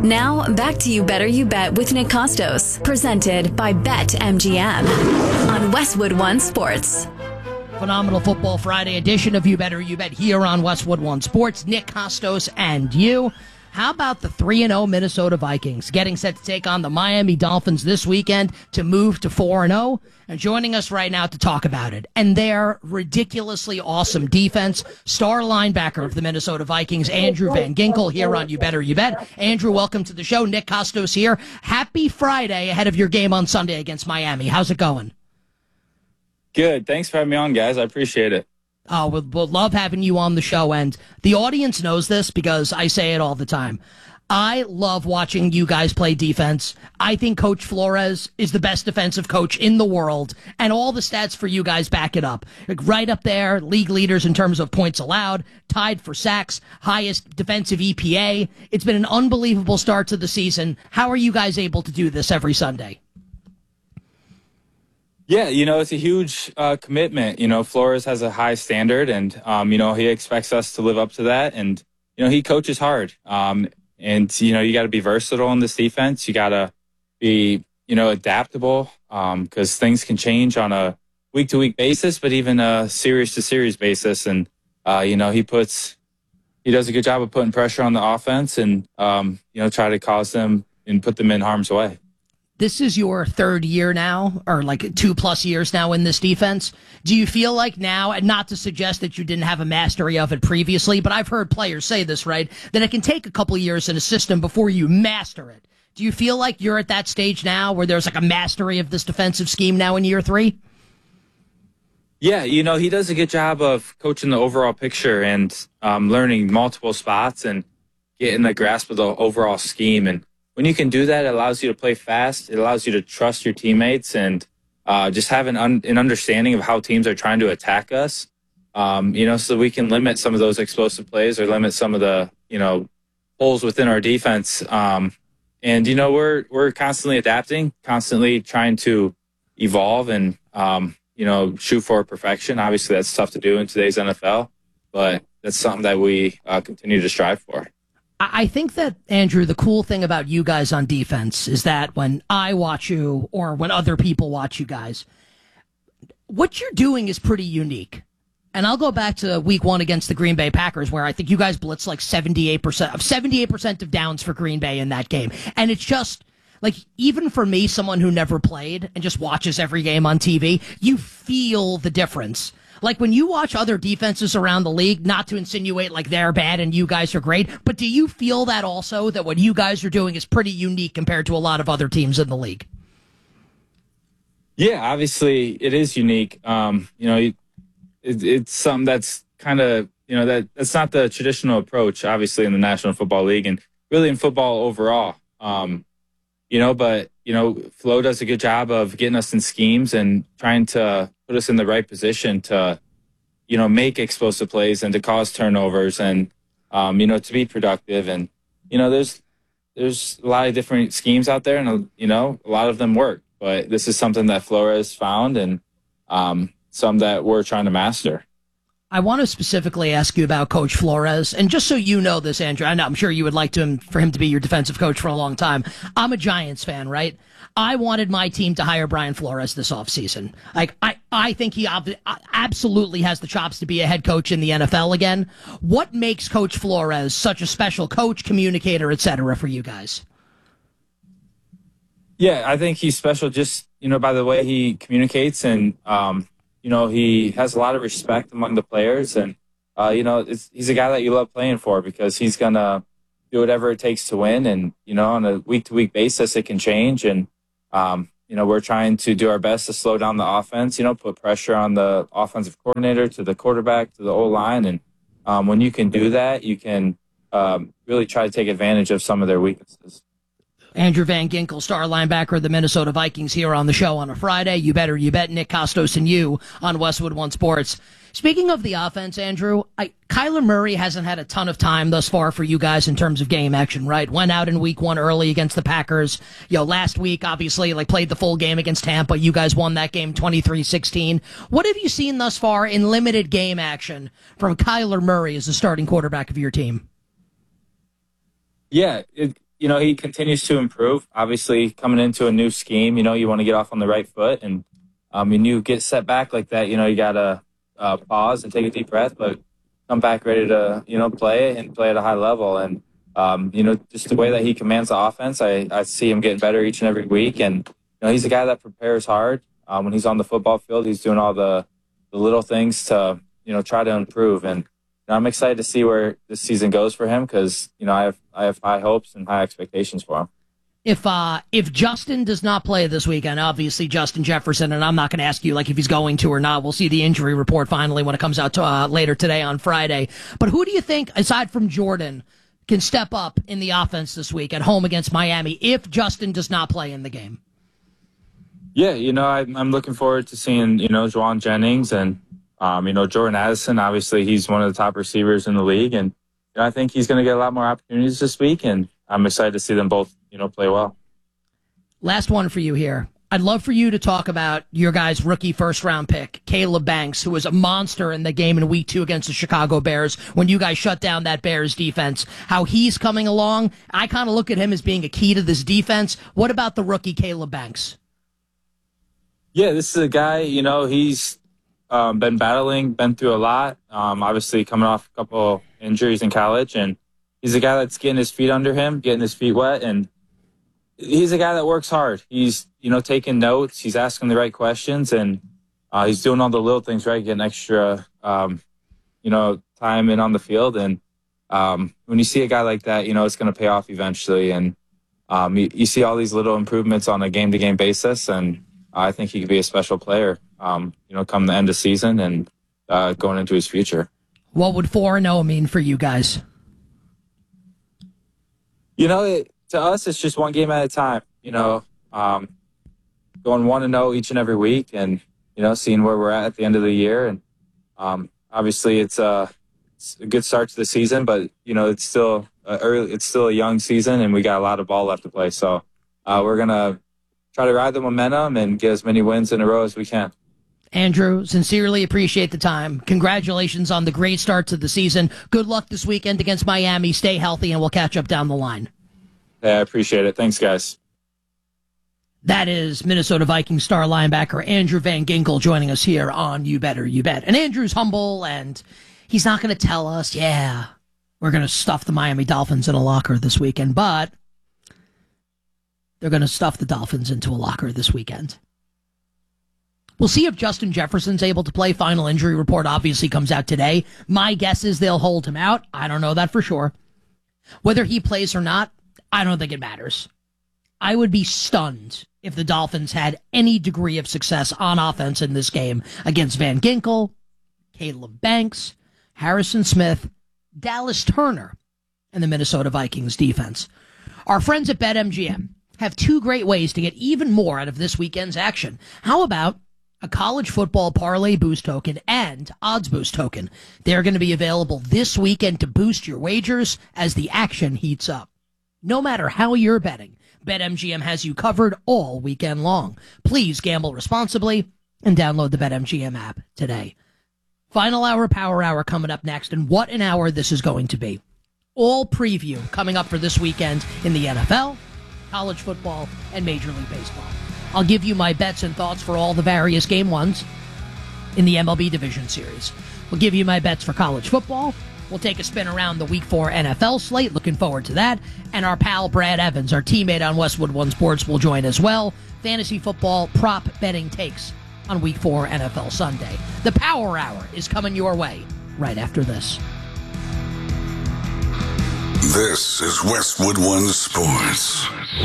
Now, back to You Better You Bet with Nick Costos, presented by BetMGM on Westwood One Sports. Phenomenal Football Friday edition of You Better You Bet here on Westwood One Sports. Nick Costos and you. How about the 3-0 Minnesota Vikings getting set to take on the Miami Dolphins this weekend to move to 4-0? And joining us right now to talk about it and their ridiculously awesome defense, star linebacker of the Minnesota Vikings, Andrew Van Ginkel, here on You Better You Bet. Andrew, welcome to the show. Nick Costos here. Happy Friday ahead of your game on Sunday against Miami. How's it going? Good. Thanks for having me on, guys. I appreciate it. Oh, we'll love having you on the show, and the audience knows this because I say it all the time. I love watching you guys play defense. I think Coach Flores is the best defensive coach in the world, and all the stats for you guys back it up. Like right up there, league leaders in terms of points allowed, tied for sacks, highest defensive EPA. It's been an unbelievable start to the season. How are you guys able to do this every Sunday? Yeah, it's a huge commitment. Flores has a high standard, and, he expects us to live up to that. And, he coaches hard. And, you got to be versatile in this defense. You got to be, adaptable because things can change on a week-to-week basis, but even a series-to-series basis. And, he does a good job of putting pressure on the offense and, try to cause them and put them in harm's way. This is your third year now, or like 2+ years now in this defense. Do you feel like now, and not to suggest that you didn't have a mastery of it previously, but I've heard players say this, right, that it can take a couple of years in a system before you master it. Do you feel like you're at that stage now where there's like a mastery of this defensive scheme now in year 3? Yeah, he does a good job of coaching the overall picture and learning multiple spots and getting a grasp of the overall scheme. And when you can do that, it allows you to play fast. It allows you to trust your teammates and just have an understanding of how teams are trying to attack us, so we can limit some of those explosive plays or limit some of the, holes within our defense. And we're constantly adapting, constantly trying to evolve and, shoot for perfection. Obviously, that's tough to do in today's NFL, but that's something that we continue to strive for. I think that, Andrew, the cool thing about you guys on defense is that when I watch you or when other people watch you guys, what you're doing is pretty unique. And I'll go back to week 1 against the Green Bay Packers, where I think you guys blitzed like 78% of downs for Green Bay in that game. And it's just like, even for me, someone who never played and just watches every game on TV, you feel the difference. Like when you watch other defenses around the league, not to insinuate like they're bad and you guys are great, but do you feel that also, that what you guys are doing is pretty unique compared to a lot of other teams in the league? Yeah, obviously it is unique. It's something that's kind of, that's not the traditional approach, obviously, in the National Football League and really in football overall. But Flo does a good job of getting us in schemes and trying to put us in the right position to, make explosive plays and to cause turnovers and, to be productive. And, there's a lot of different schemes out there and, a lot of them work. But this is something that Flores found and some that we're trying to master. I want to specifically ask you about Coach Flores, and just so you know this, Andrew, I'm sure you would like for him to be your defensive coach for a long time. I'm a Giants fan, right? I wanted my team to hire Brian Flores this offseason. Like, I think he absolutely has the chops to be a head coach in the NFL again. What makes Coach Flores such a special coach, communicator, et cetera, for you guys? Yeah, I think he's special just, by the way he communicates and, he has a lot of respect among the players and, he's a guy that you love playing for because he's going to do whatever it takes to win. And, on a week-to-week basis, it can change. And, we're trying to do our best to slow down the offense, put pressure on the offensive coordinator to the quarterback to the O-line. And when you can do that, you can really try to take advantage of some of their weaknesses. Andrew Van Ginkel, star linebacker of the Minnesota Vikings, here on the show on a Friday. You better you bet. Nick Costos and you on Westwood One Sports. Speaking of the offense, Andrew, Kyler Murray hasn't had a ton of time thus far for you guys in terms of game action, right? Went out in week 1 early against the Packers. Last week, obviously, played the full game against Tampa. You guys won that game 23-16. What have you seen thus far in limited game action from Kyler Murray as the starting quarterback of your team? Yeah, he continues to improve. Obviously, coming into a new scheme, you want to get off on the right foot. And when you get set back like that, you got to pause and take a deep breath, but come back ready to, play and play at a high level. And, just the way that he commands the offense, I see him getting better each and every week. And, he's a guy that prepares hard. When he's on the football field, he's doing all the little things to, try to improve. And I'm excited to see where this season goes for him because, I have high hopes and high expectations for him. If Justin does not play this weekend, obviously Justin Jefferson, and I'm not going to ask you if he's going to or not. We'll see the injury report finally when it comes out later today on Friday. But who do you think, aside from Jordan, can step up in the offense this week at home against Miami if Justin does not play in the game? Yeah, I'm looking forward to seeing, Juwan Jennings and, Jordan Addison. Obviously, he's one of the top receivers in the league. And I think he's going to get a lot more opportunities this week. And I'm excited to see them both, play well. Last one for you here. I'd love for you to talk about your guys' rookie first-round pick, Caleb Banks, who was a monster in the game in Week 2 against the Chicago Bears when you guys shut down that Bears defense. How he's coming along. I kind of look at him as being a key to this defense. What about the rookie Caleb Banks? Yeah, this is a guy, he's been through a lot, obviously coming off a couple injuries in college, and he's a guy that's getting his feet under him, getting his feet wet, and he's a guy that works hard. He's, taking notes, he's asking the right questions, and he's doing all the little things right, getting extra, time in on the field, and when you see a guy like that, it's going to pay off eventually, and you see all these little improvements on a game-to-game basis, and I think he could be a special player, come the end of season and going into his future. What would 4-0 mean for you guys? To us, it's just one game at a time, going 1-0 each and every week and, seeing where we're at the end of the year. And obviously it's a good start to the season, but, it's still it's still a young season and we got a lot of ball left to play. So we're going to try to ride the momentum and get as many wins in a row as we can. Andrew, sincerely appreciate the time. Congratulations on the great start to the season. Good luck this weekend against Miami. Stay healthy, and we'll catch up down the line. Yeah, I appreciate it. Thanks, guys. That is Minnesota Vikings star linebacker Andrew Van Ginkel joining us here on You Better You Bet. And Andrew's humble, and he's not going to tell us, we're going to stuff the Miami Dolphins in a locker this weekend, but they're going to stuff the Dolphins into a locker this weekend. We'll see if Justin Jefferson's able to play. Final injury report obviously comes out today. My guess is they'll hold him out. I don't know that for sure. Whether he plays or not, I don't think it matters. I would be stunned if the Dolphins had any degree of success on offense in this game against Van Ginkel, Caleb Banks, Harrison Smith, Dallas Turner, and the Minnesota Vikings defense. Our friends at BetMGM have two great ways to get even more out of this weekend's action. How about a college football parlay boost token and odds boost token? They're going to be available this weekend to boost your wagers as the action heats up. No matter how you're betting, BetMGM has you covered all weekend long. Please gamble responsibly and download the BetMGM app today. Final hour, power hour coming up next, and what an hour this is going to be. All preview coming up for this weekend in the NFL, college football, and Major League Baseball. I'll give you my bets and thoughts for all the various game ones in the MLB Division Series. We'll give you my bets for college football. We'll take a spin around the Week 4 NFL slate. Looking forward to that. And our pal Brad Evans, our teammate on Westwood One Sports, will join as well. Fantasy football prop betting takes on Week 4 NFL Sunday. The Power Hour is coming your way right after this. This is Westwood One Sports.